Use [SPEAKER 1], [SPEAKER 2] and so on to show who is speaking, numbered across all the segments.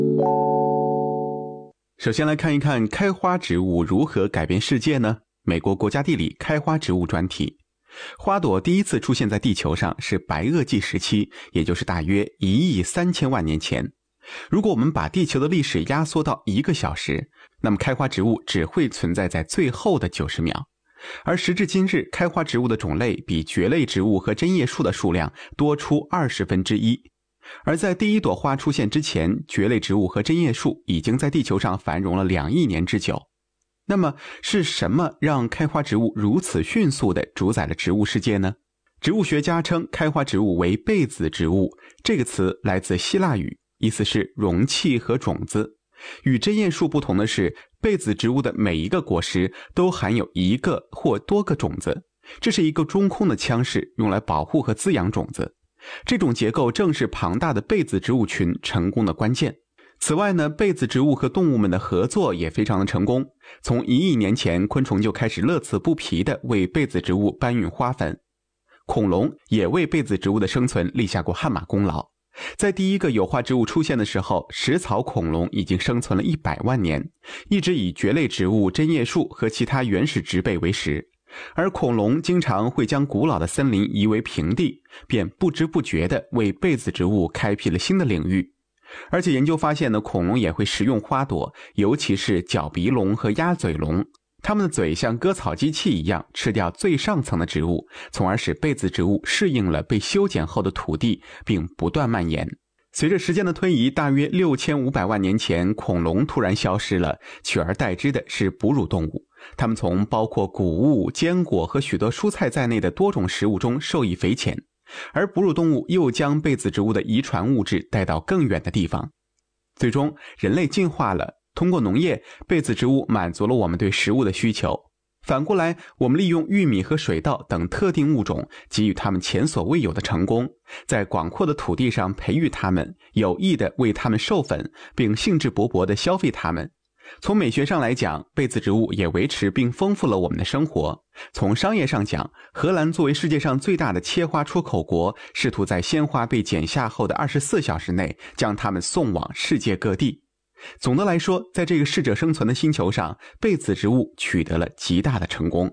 [SPEAKER 1] 首先来看一看开花植物如何改变世界呢？美国国家地理开花植物专题。花朵第一次出现在地球上是白垩纪时期，也就是大约1亿3000万年前。如果我们把地球的历史压缩到1个小时，那么开花植物只会存在在最后的90秒。而时至今日，开花植物的种类比蕨类植物和针叶树的数量多出1/20。而在第一朵花出现之前，蕨类植物和针叶树已经在地球上繁荣了2亿年之久。那么是什么让开花植物如此迅速地主宰了植物世界呢？植物学家称开花植物为被子植物，这个词来自希腊语，意思是容器和种子。与针叶树不同的是，被子植物的每一个果实都含有1个或多个种子，这是一个中空的腔室，用来保护和滋养种子。这种结构正是庞大的被子植物群成功的关键。此外呢，被子植物和动物们的合作也非常的成功。从1亿年前，昆虫就开始乐此不疲地为被子植物搬运花粉。恐龙也为被子植物的生存立下过汗马功劳。在第一个有花植物出现的时候，食草恐龙已经生存了100万年，一直以蕨类植物、针叶树和其他原始植被为食。而恐龙经常会将古老的森林夷为平地，便不知不觉地为被子植物开辟了新的领域。而且研究发现呢，恐龙也会食用花朵，尤其是角鼻龙和鸭嘴龙，它们的嘴像割草机器一样吃掉最上层的植物，从而使被子植物适应了被修剪后的土地，并不断蔓延。随着时间的推移，大约6500万年前，恐龙突然消失了，取而代之的是哺乳动物。它们从包括谷物、坚果和许多蔬菜在内的多种食物中受益匪浅，而哺乳动物又将被子植物的遗传物质带到更远的地方。最终，人类进化了，通过农业，被子植物满足了我们对食物的需求。反过来，我们利用玉米和水稻等特定物种，给予它们前所未有的成功，在广阔的土地上培育它们，有意地为它们授粉，并兴致勃勃地消费它们。从美学上来讲，被子植物也维持并丰富了我们的生活。从商业上讲，荷兰作为世界上最大的切花出口国，试图在鲜花被剪下后的24小时内将它们送往世界各地。总的来说，在这个适者生存的星球上，被子植物取得了极大的成功。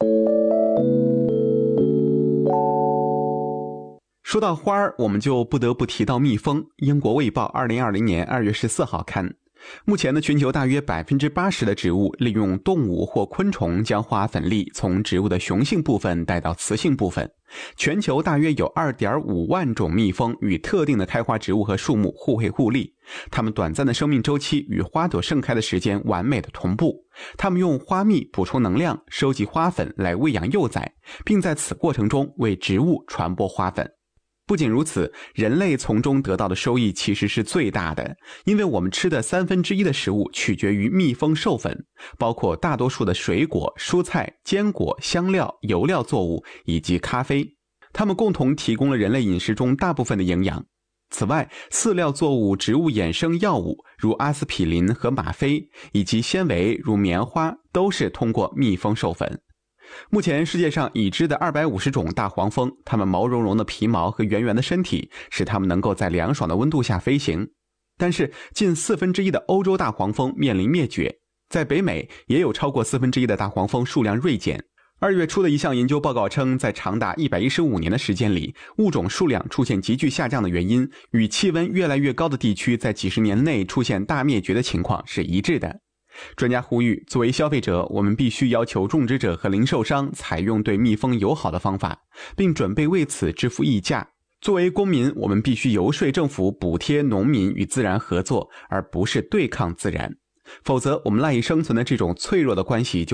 [SPEAKER 1] 说到花儿，我们就不得不提到蜜蜂。英国卫报2020年2月14号刊，目前的全球大约80%的植物利用动物或昆虫将花粉粒从植物的雄性部分带到雌性部分。全球大约有 2.5 万种蜜蜂与特定的开花植物和树木互惠互利，它们短暂的生命周期与花朵盛开的时间完美的同步。它们用花蜜补充能量，收集花粉来喂养幼崽，并在此过程中为植物传播花粉。不仅如此，人类从中得到的收益其实是最大的，因为我们吃的1/3的食物取决于蜜蜂授粉，包括大多数的水果、蔬菜、坚果、香料、油料作物以及咖啡，它们共同提供了人类饮食中大部分的营养。此外，饲料作物、植物衍生药物如阿司匹林和吗啡，以及纤维如棉花，都是通过蜜蜂授粉。目前世界上已知的250种大黄蜂，它们毛茸茸的皮毛和圆圆的身体使它们能够在凉爽的温度下飞行。但是近1/4的欧洲大黄蜂面临灭绝，在北美也有超过1/4的大黄蜂数量锐减。2月初的一项研究报告称，在长达115年的时间里，物种数量出现急剧下降的原因与气温越来越高的地区在几十年内出现大灭绝的情况是一致的。专家呼吁，作为消费者，我们必须要求种植者和零售商采用对蜜蜂友好的方法，并准备为此支付溢价。作为公民，我们必须游说政府补贴农民与自然合作，而不是对抗自然。否则，我们赖以生存的这种脆弱的关系